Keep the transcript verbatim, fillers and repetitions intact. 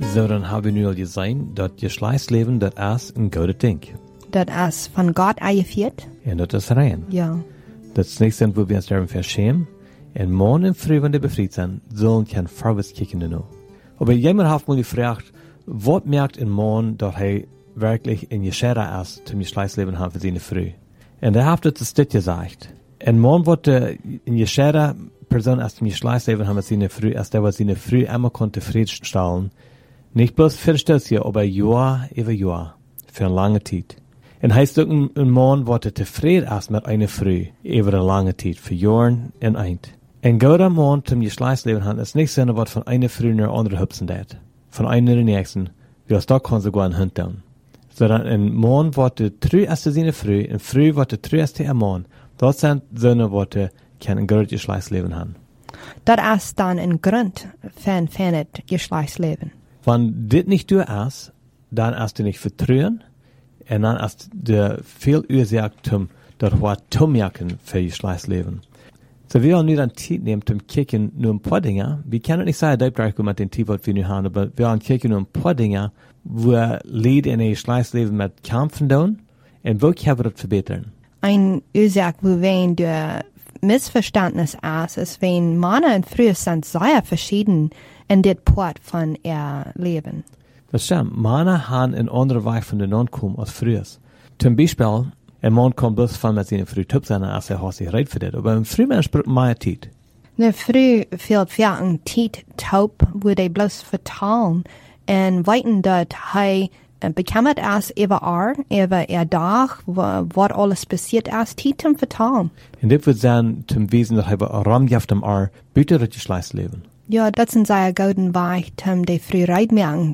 So, dann haben wir nu al gesehen, dass ihr Schleißleben, das ist ein gutes Ding. Das ist von Gott eingeführt. Und das ist rein. Ja. Das ist nichts, wo wir uns darum verschämen. Und morgen früh, wenn die befreit sind, sollen kein Vorwärts kicken nur. Aber jemand hat mich gefragt, was merkt ein Mann, dass er wirklich in Jeschera ist, zum Schleißleben haben für seine Früh? Und er hat das dit gesagt. Ein Mann wollte in Jeschera Person aus dem Schleißleben haben seine Früh, als der was seine Früh einmal konnte zufriedenstellen. Nicht bloß für das Jahr, aber Jahr über Jahr. Für eine lange Zeit. Und heißt auch, ein, ein Mann wollte zufrieden ist mit einer Früh über eine lange Zeit, für Jahren und Eint. Ein guter Mann zum Schleißleben haben ist nicht so, was von einer Früh nach andere hüpfen dat. Von einer in der nächsten, wie das da kann sogar ein Hund tun. Sondern ein Mann wollte treu als seine Früh, und Früh wollte treu als der Mann. Das sind Söhne, wollte kein ein gutes Schleißleben haben. Das ist dann ein Grund für ein Geschlechtsleben. Wenn das nicht du ist, dann hast du nicht vertrauen, und dann hast du viel Ursache zum, das was zu merken für ihr Schleißleben. So, wir wollen nur dann Zeit nehmen, zum Kicken nur ein paar Dinge. Wir können nicht sagen, dass wir mit den Tief, was wir nur haben, aber wir wollen kicken nur ein paar Dinge, wo Leute in ihr Schleißleben mit kämpfen tun, und wo können wir das verbessern. Ein Ursache, wo wenn der Missverständnis ist, ist, wenn Männer und Früher sind sehr verschieden in der Port von ihr Leben. Das stimmt. Männer haben einen anderen Weg von der Non-Kommen als früher. Zum Beispiel, ein Mann kommt bloß von mit seiner Früh top sein, als er hat sich reit für das. Aber ein Frühmensch braucht mehr Zeit. Ne, früh fehlt viel ein Zeit taub, wo die bloß vertalen und weiten, dass er bekämmert ist über er, über ihr Tag, was alles passiert ist, Zeit zum vertalen. Und das wird sein, zum Wesen, dass er ramjaft am Ar, bitte das Schleißleben. Ja, das ist ein sehr guter Weg, um die früh reitmerken